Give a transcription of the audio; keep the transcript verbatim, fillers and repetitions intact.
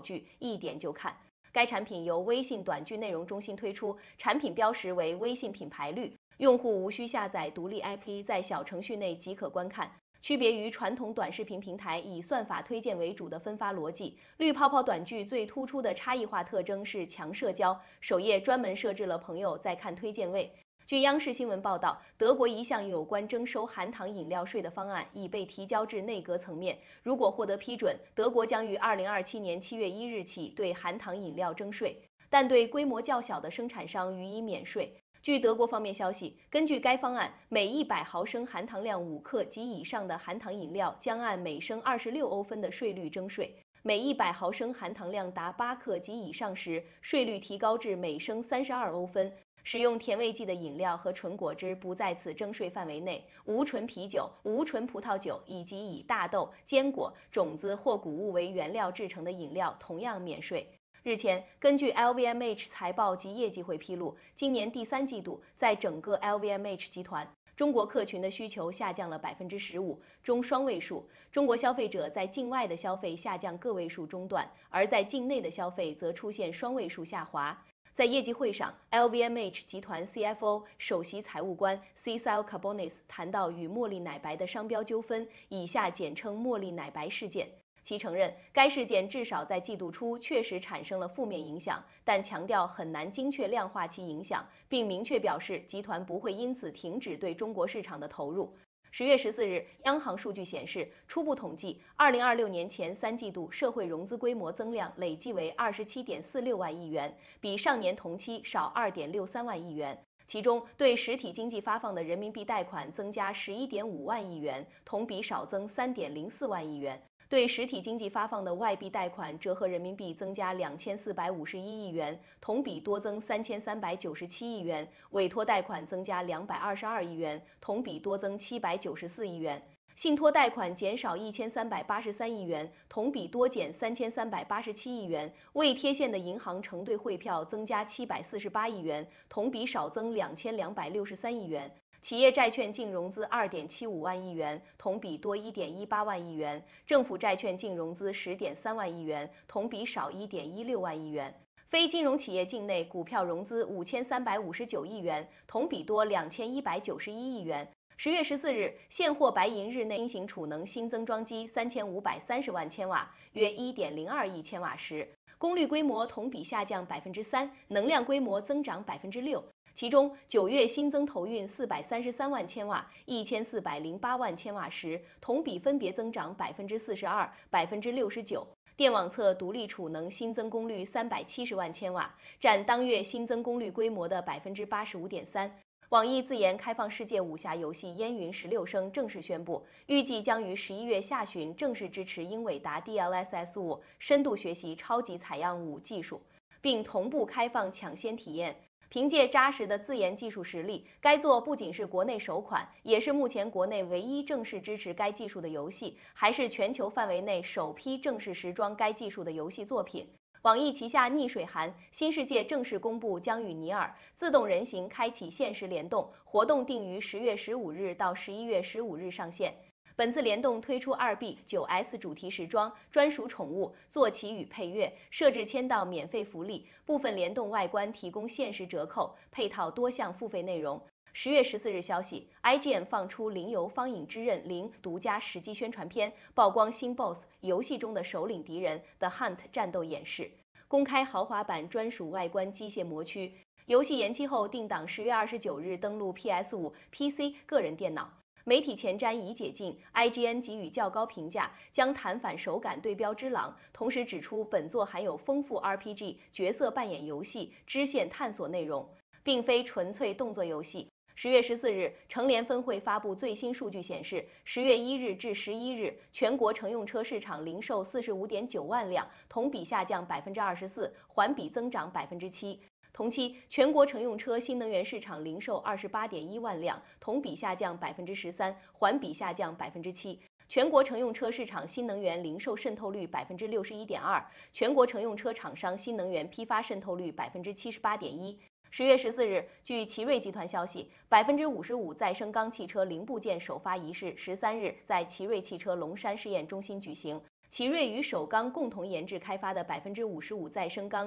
剧，一点就看。该产品由微信短剧内容中心推出，产品标识为微信品牌绿，用户无需下载独立 A P P， 在小程序内即可观看。区别于传统短视频平台以算法推荐为主的分发逻辑，绿泡泡短剧最突出的差异化特征是强社交，首页专门设置了朋友在看推荐位。据央视新闻报道，德国一项有关征收含糖饮料税的方案已被提交至内阁层面，如果获得批准，德国将于二零二七年七月一日起对含糖饮料征税，但对规模较小的生产商予以免税。据德国方面消息，根据该方案，每一百毫升含糖量五克及以上的含糖饮料将按每升二十六欧分的税率征税；每一百毫升含糖量达八克及以上时，税率提高至每升三十二欧分。使用甜味剂的饮料和纯果汁不在此征税范围内，无醇啤酒、无醇葡萄酒以及以大豆、坚果、种子或谷物为原料制成的饮料同样免税。日前，根据 L V M H 财报及业绩会披露，今年第三季度，在整个 L V M H 集团，中国客群的需求下降了百分之十五，中双位数；中国消费者在境外的消费下降个位数中段，而在境内的消费则出现双位数下滑。在业绩会上 ，L V M H 集团 C F O 首席财务官 Cecile Carbonis 谈到与茉莉奶白的商标纠纷，以下简称茉莉奶白事件。其承认该事件至少在季度初确实产生了负面影响，但强调很难精确量化其影响，并明确表示集团不会因此停止对中国市场的投入。十月十四日，央行数据显示，初步统计，二零二六年前三季度社会融资规模增量累计为二十七点四六万亿元，比上年同期少二点六三万亿元。其中，对实体经济发放的人民币贷款增加十一点五万亿元，同比少增三点零四万亿元。对实体经济发放的外币贷款折合人民币增加两千四百五十一亿元，同比多增三千三百九十七亿元；委托贷款增加两百二十二亿元，同比多增七百九十四亿元；信托贷款减少一千三百八十三亿元，同比多减三千三百八十七亿元；未贴现的银行承兑汇票增加七百四十八亿元，同比少增两千两百六十三亿元。企业债券净融资二点七五万亿元，同比多一点一八万亿元；政府债券净融资十点三万亿元，同比少一点一六万亿元；非金融企业境内股票融资五千三百五十九亿元，同比多两千一百九十一亿元。十月十四日，现货白银日内新型储能新增装机三千五百三十万千瓦，约一点零二亿千瓦时，功率规模同比下降百分之三，能量规模增长百分之六。其中，九月新增投运四百三十三万千瓦、一千四百零八万千瓦时，同比分别增长百分之四十二、百分之六十九。电网测独立储能新增功率三百七十万千瓦，占当月新增功率规模的百分之八十五点三。网易自研开放世界武侠游戏《烟云十六声》正式宣布，预计将于十一月下旬正式支持英伟达 D L S S 五深度学习超级采样五技术，并同步开放抢先体验。凭借扎实的自研技术实力，该作不仅是国内首款，也是目前国内唯一正式支持该技术的游戏，还是全球范围内首批正式时装该技术的游戏作品。网易旗下逆水寒新世界正式公布将与尼尔自动人形开启限时联动，活动定于十月十五日到十一月十五日上线。本次联动推出 二 B 九 S 主题时装、专属宠物、坐骑与配乐、设置签到免费福利，部分联动外观提供限时折扣，配套多项付费内容。十月十四日消息 ，I G N 放出《零游方影之刃零》独家实机宣传片，曝光新 B O S S 游戏中的首领敌人 The Hunt 战斗演示，公开豪华版专属外观机械模区。游戏延期后定档十月二十九日登陆 P S 五、P C、个人电脑。媒体前瞻已解禁 ，I G N 给予较高评价，将弹反手感对标《只狼》，同时指出本作含有丰富 R P G 角色扮演游戏、支线探索内容，并非纯粹动作游戏。十月十四日，乘联分会发布最新数据显示，十月一日至十一日，全国乘用车市场零售四十五点九万辆，同比下降百分之二十四，环比增长百分之七。同期，全国乘用车新能源市场零售二十八点一万辆，同比下降百分之十三，环比下降百分之七。全国乘用车市场新能源零售渗透率百分之六十一点二，全国乘用车厂商新能源批发渗透率百分之七十八点一。十月十四日，据奇瑞集团消息，百分之五十五再生钢汽车零部件首发仪式十三日在奇瑞汽车龙山试验中心举行。 奇瑞与首钢共同研制开发的百分之五十五再生钢